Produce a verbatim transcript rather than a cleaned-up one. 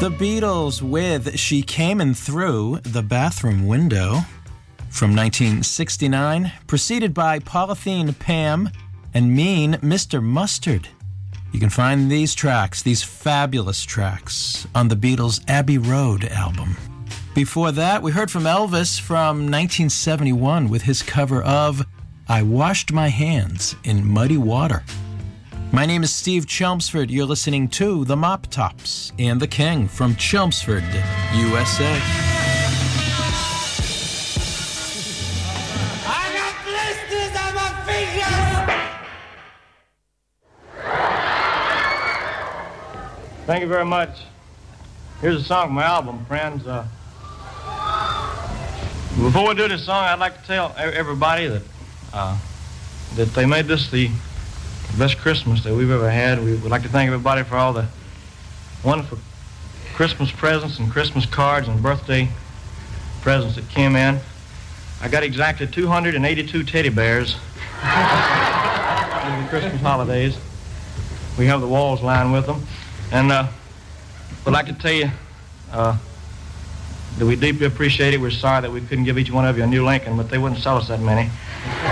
The Beatles with She Came In Through the Bathroom Window from nineteen sixty-nine, preceded by Polythene Pam and Mean Mister Mustard. You can find these tracks, these fabulous tracks, on the Beatles' Abbey Road album. Before that, we heard from Elvis from nineteen seventy-one with his cover of I Washed My Hands in Muddy Water. My name is Steve Chelmsford. You're listening to The Mop Tops and The King from Chelmsford, U S A. I got blisters on my fingers! Thank you very much. Here's a song from my album, friends. Uh, before we do this song, I'd like to tell everybody that uh, that they made this the best Christmas that we've ever had. We would like to thank everybody for all the wonderful Christmas presents and Christmas cards and birthday presents that came in. I got exactly two hundred eighty-two teddy bears over the Christmas holidays. We have the walls lined with them. And uh, I'd like to tell you uh, that we deeply appreciate it. We're sorry that we couldn't give each one of you a new Lincoln, but they wouldn't sell us that many.